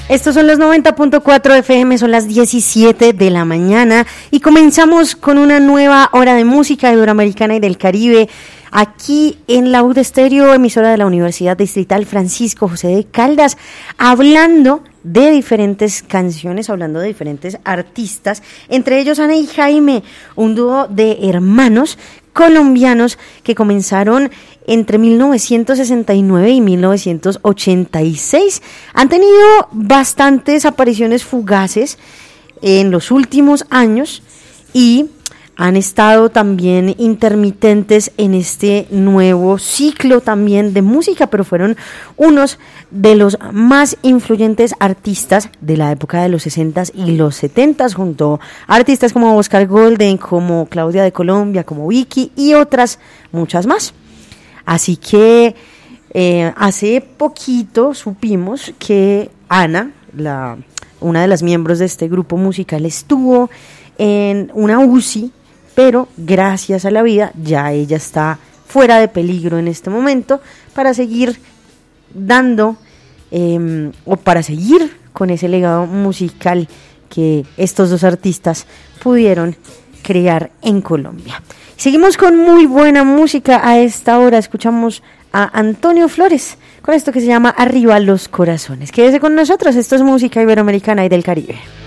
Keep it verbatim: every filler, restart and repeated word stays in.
Estos son los noventa punto cuatro F M, son las diecisiete de la mañana y comenzamos con una nueva hora de música iberoamericana y del Caribe aquí en la U D Estéreo, emisora de la Universidad Distrital Francisco José de Caldas, hablando de diferentes canciones, hablando de diferentes artistas, entre ellos Ana y Jaime, un dúo de hermanos colombianos que comenzaron entre mil novecientos sesenta y nueve y mil novecientos ochenta y seis. Han tenido bastantes apariciones fugaces en los últimos años y han estado también intermitentes en este nuevo ciclo también de música, pero fueron unos de los más influyentes artistas de la época de los sesentas y los setentas, junto a artistas como Oscar Golden, como Claudia de Colombia, como Vicky y otras muchas más. Así que eh, hace poquito supimos que Ana, la, una de las miembros de este grupo musical, estuvo en una U C I, pero gracias a la vida ya ella está fuera de peligro en este momento para seguir dando eh, o para seguir con ese legado musical que estos dos artistas pudieron crear en Colombia. Seguimos con muy buena música a esta hora. Escuchamos a Antonio Flores con esto que se llama Arriba los Corazones. Quédese con nosotros, esto es música iberoamericana y del Caribe.